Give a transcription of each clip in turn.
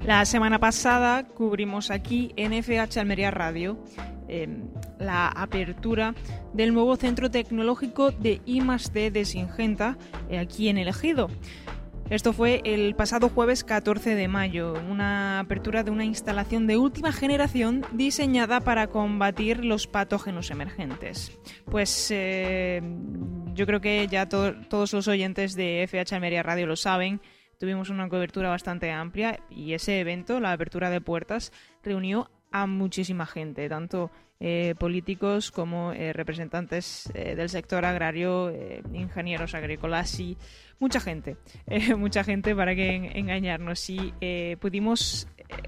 La semana pasada cubrimos aquí en FH Almería Radio la apertura del nuevo centro tecnológico de I+D de Singenta aquí en El Ejido. Esto fue el pasado jueves 14 de mayo, una apertura de una instalación de última generación diseñada para combatir los patógenos emergentes. Pues yo creo que ya todos los oyentes de FH Almería Radio lo saben. Tuvimos una cobertura bastante amplia y ese evento, la apertura de puertas, reunió a muchísima gente, tanto políticos como representantes del sector agrario, ingenieros agrícolas y mucha gente para que engañarnos. Y pudimos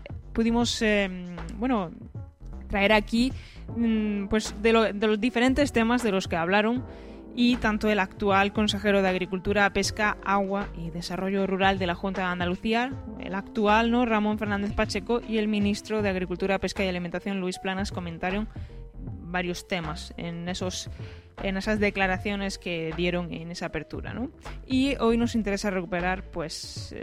traer aquí pues de los diferentes temas de los que hablaron, y tanto el actual consejero de Agricultura, Pesca, Agua y Desarrollo Rural de la Junta de Andalucía, el actual, ¿no?, Ramón Fernández Pacheco, y el ministro de Agricultura, Pesca y Alimentación, Luis Planas, comentaron varios temas en esas declaraciones que dieron en esa apertura, ¿no? Y hoy nos interesa recuperar pues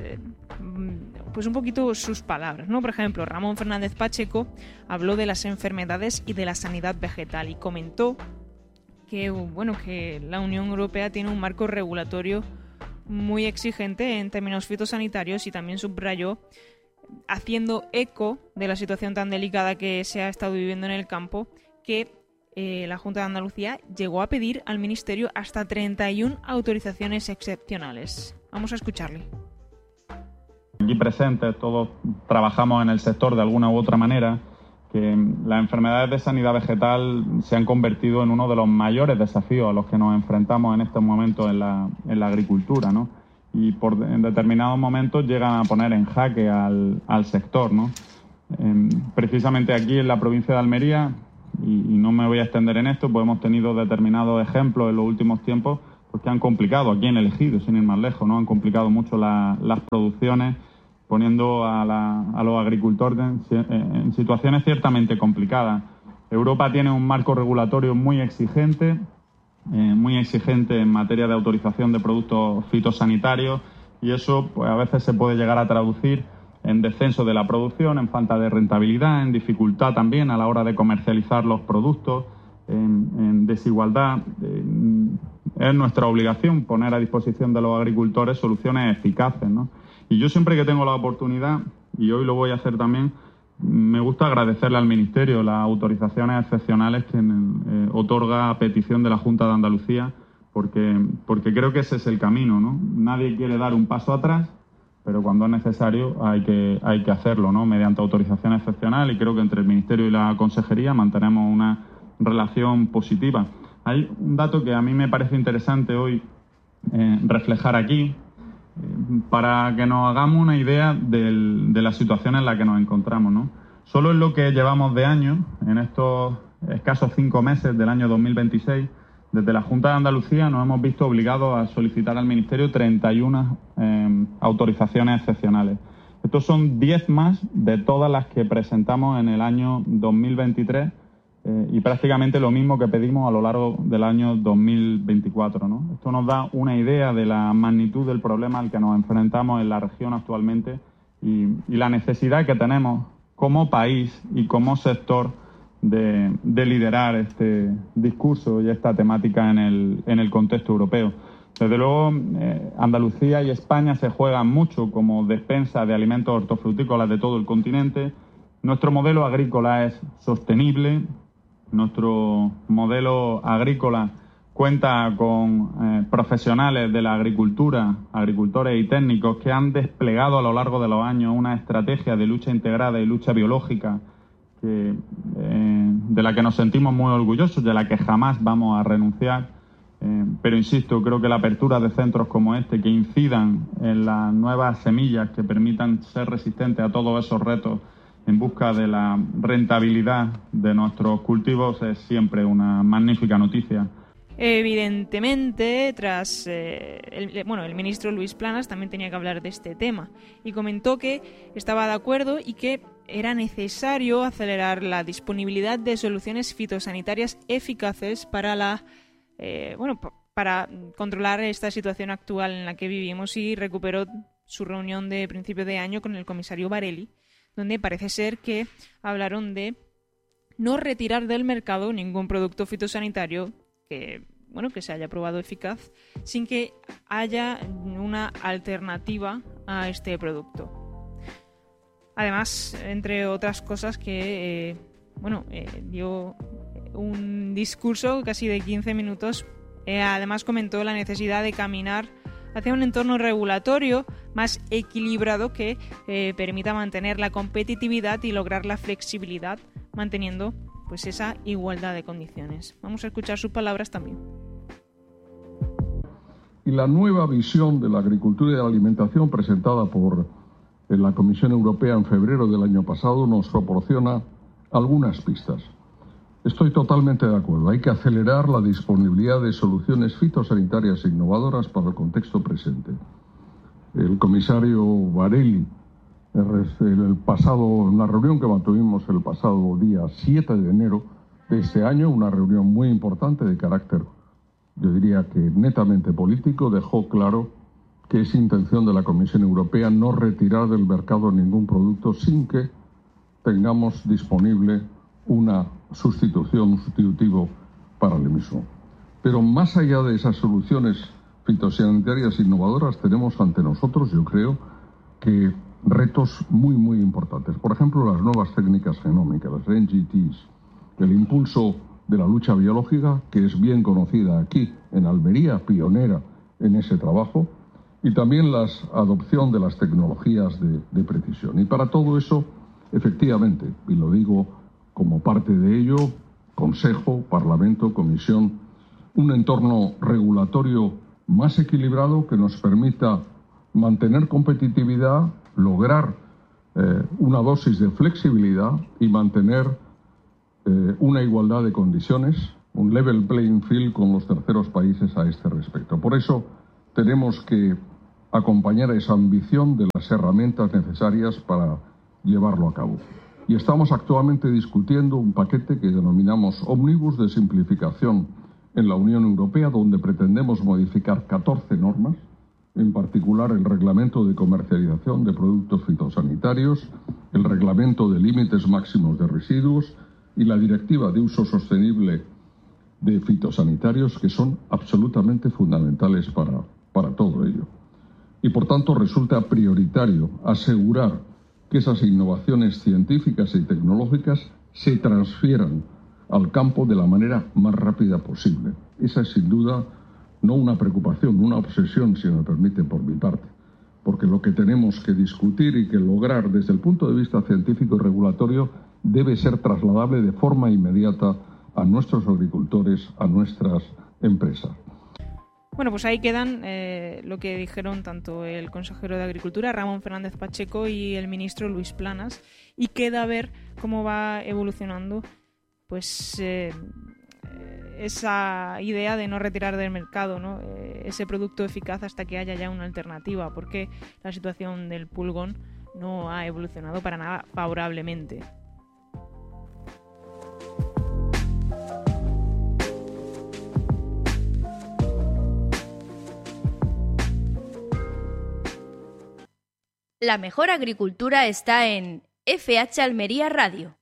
un poquito sus palabras, ¿no? Por ejemplo, Ramón Fernández Pacheco habló de las enfermedades y de la sanidad vegetal y comentó que la Unión Europea tiene un marco regulatorio muy exigente en términos fitosanitarios, y también subrayó, haciendo eco de la situación tan delicada que se ha estado viviendo en el campo, que la Junta de Andalucía llegó a pedir al Ministerio hasta 31 autorizaciones excepcionales. Vamos a escucharle. Aquí presentes todos trabajamos en el sector de alguna u otra manera, que las enfermedades de sanidad vegetal se han convertido en uno de los mayores desafíos a los que nos enfrentamos en estos momentos en la agricultura, ¿no? Y en determinados momentos llegan a poner en jaque al sector, ¿no? Precisamente aquí en la provincia de Almería, y no me voy a extender en esto, pues hemos tenido determinados ejemplos en los últimos tiempos pues que han complicado, aquí en El Ejido, sin ir más lejos, ¿no? Han complicado mucho las producciones, poniendo a los agricultores en situaciones ciertamente complicadas. Europa tiene un marco regulatorio muy exigente en materia de autorización de productos fitosanitarios, y eso pues a veces se puede llegar a traducir en descenso de la producción, en falta de rentabilidad, en dificultad también a la hora de comercializar los productos, en desigualdad. Es nuestra obligación poner a disposición de los agricultores soluciones eficaces, ¿no? Y yo siempre que tengo la oportunidad, y hoy lo voy a hacer también, me gusta agradecerle al Ministerio las autorizaciones excepcionales que otorga a petición de la Junta de Andalucía, porque creo que ese es el camino, ¿no? Nadie quiere dar un paso atrás, pero cuando es necesario hay que hacerlo, ¿no? Mediante autorización excepcional, y creo que entre el Ministerio y la Consejería mantenemos una relación positiva. Hay un dato que a mí me parece interesante hoy reflejar aquí, para que nos hagamos una idea de la situación en la que nos encontramos, ¿no? Solo en lo que llevamos de año, en estos escasos 5 meses del año 2026, desde la Junta de Andalucía nos hemos visto obligados a solicitar al Ministerio 31 autorizaciones excepcionales. Estos son 10 más de todas las que presentamos en el año 2023, y prácticamente lo mismo que pedimos a lo largo del año 2024, ¿no? Esto nos da una idea de la magnitud del problema al que nos enfrentamos en la región actualmente, y la necesidad que tenemos como país y como sector de liderar este discurso y esta temática en el contexto europeo. Desde luego, Andalucía y España se juegan mucho como despensa de alimentos hortofrutícolas de todo el continente. Nuestro modelo agrícola es sostenible. Nuestro modelo agrícola cuenta con profesionales de la agricultura, agricultores y técnicos que han desplegado a lo largo de los años una estrategia de lucha integrada y lucha biológica de la que nos sentimos muy orgullosos, de la que jamás vamos a renunciar. Pero insisto, creo que la apertura de centros como este, que incidan en las nuevas semillas que permitan ser resistentes a todos esos retos en busca de la rentabilidad de nuestros cultivos, es siempre una magnífica noticia. Evidentemente, tras el ministro Luis Planas también tenía que hablar de este tema, y comentó que estaba de acuerdo y que era necesario acelerar la disponibilidad de soluciones fitosanitarias eficaces para para controlar esta situación actual en la que vivimos, y recuperó su reunión de principio de año con el comisario Varela, donde parece ser que hablaron de no retirar del mercado ningún producto fitosanitario que se haya probado eficaz sin que haya una alternativa a este producto. Además, entre otras cosas, que dio un discurso casi de 15 minutos. Además comentó la necesidad de caminar hacia un entorno regulatorio más equilibrado que permita mantener la competitividad y lograr la flexibilidad, manteniendo pues esa igualdad de condiciones. Vamos a escuchar sus palabras también. Y la nueva visión de la agricultura y de la alimentación presentada por la Comisión Europea en febrero del año pasado nos proporciona algunas pistas. Estoy totalmente de acuerdo. Hay que acelerar la disponibilidad de soluciones fitosanitarias innovadoras para el contexto presente. El comisario Varela, en la reunión que mantuvimos el pasado día 7 de enero de este año, una reunión muy importante de carácter, yo diría que netamente político, dejó claro que es intención de la Comisión Europea no retirar del mercado ningún producto sin que tengamos disponible una sustitutivo para el mismo. Pero más allá de esas soluciones fitosanitarias innovadoras, tenemos ante nosotros, yo creo, que retos muy, muy importantes. Por ejemplo, las nuevas técnicas genómicas, las NGTs, el impulso de la lucha biológica, que es bien conocida aquí en Almería, pionera en ese trabajo, y también la adopción de las tecnologías de precisión. Y para todo eso, efectivamente, y lo digo como parte de ello, Consejo, Parlamento, Comisión, un entorno regulatorio más equilibrado que nos permita mantener competitividad, lograr una dosis de flexibilidad y mantener una igualdad de condiciones, un level playing field con los terceros países a este respecto. Por eso tenemos que acompañar esa ambición de las herramientas necesarias para llevarlo a cabo. Y estamos actualmente discutiendo un paquete que denominamos Ómnibus de simplificación en la Unión Europea, donde pretendemos modificar 14 normas, en particular el Reglamento de Comercialización de Productos Fitosanitarios, el Reglamento de Límites Máximos de Residuos y la Directiva de Uso Sostenible de Fitosanitarios, que son absolutamente fundamentales para todo ello. Y por tanto resulta prioritario asegurar que esas innovaciones científicas y tecnológicas se transfieran al campo de la manera más rápida posible. Esa es sin duda no una preocupación, una obsesión, si me permite, por mi parte, porque lo que tenemos que discutir y que lograr desde el punto de vista científico y regulatorio debe ser trasladable de forma inmediata a nuestros agricultores, a nuestras empresas. Bueno, pues ahí quedan lo que dijeron tanto el consejero de Agricultura, Ramón Fernández Pacheco, y el ministro Luis Planas, y queda a ver cómo va evolucionando pues esa idea de no retirar del mercado, ¿no? Ese producto eficaz hasta que haya ya una alternativa, porque la situación del pulgón no ha evolucionado para nada favorablemente. La mejor agricultura está en FH Almería Radio.